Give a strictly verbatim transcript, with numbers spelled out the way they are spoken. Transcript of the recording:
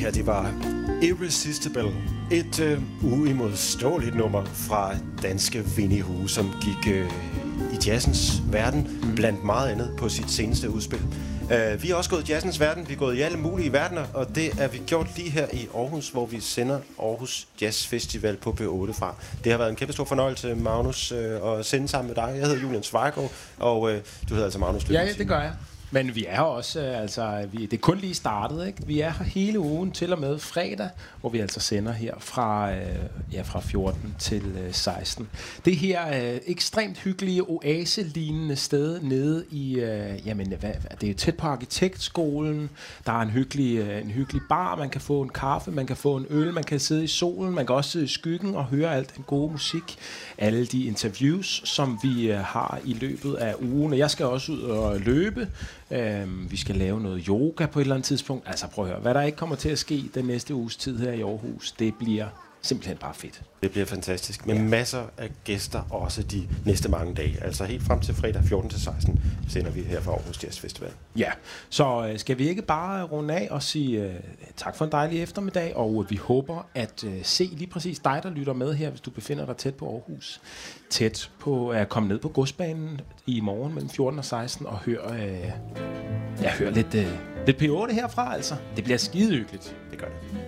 her, det var Irresistible. Et øh, uimodståeligt nummer fra danske Winnie Hu, som gik øh, i jazzens verden, mm. blandt meget andet på sit seneste udspil. Uh, vi har også gået i jazzens verden, vi er gået i alle mulige verdener, og det er vi gjort lige her i Aarhus, hvor vi sender Aarhus Jazz Festival på P otte fra. Det har været en kæmpe stor fornøjelse, Magnus, uh, at sende sammen med dig. Jeg hedder Julian Zweigård, og uh, du hedder altså Magnus Løbens. Ja, ja, det gør jeg. Men vi er også, altså, vi, det er kun lige startet, ikke? Vi er her hele ugen til og med fredag, hvor vi altså sender her fra, øh, ja, fra fjorten til øh, seksten. Det her øh, ekstremt hyggelige oase-lignende sted nede i, øh, jamen, hvad, det er jo tæt på arkitektskolen. Der er en hyggelig, øh, en hyggelig bar, man kan få en kaffe, man kan få en øl, man kan sidde i solen, man kan også sidde i skyggen og høre alt den gode musik. Alle de interviews, som vi øh, har i løbet af ugen. Og jeg skal også ud og løbe. Øhm, vi skal lave noget yoga på et eller andet tidspunkt. Altså prøv at høre, hvad der ikke kommer til at ske den næste uges tid her i Aarhus, det bliver simpelthen bare fedt. Det bliver fantastisk, med ja. masser af gæster også de næste mange dage. Altså helt frem til fredag fjorten til seksten sender vi her fra Aarhus Jazz Festival. Ja, så øh, skal vi ikke bare runde af og sige øh, tak for en dejlig eftermiddag, og øh, vi håber at øh, se lige præcis dig, der lytter med her, hvis du befinder dig tæt på Aarhus. Tæt på at komme ned på godsbanen i morgen mellem fjorten og seksten og høre, øh, ja, høre lidt, øh, lidt P otte herfra, altså. Det bliver skide hyggeligt. Det gør det.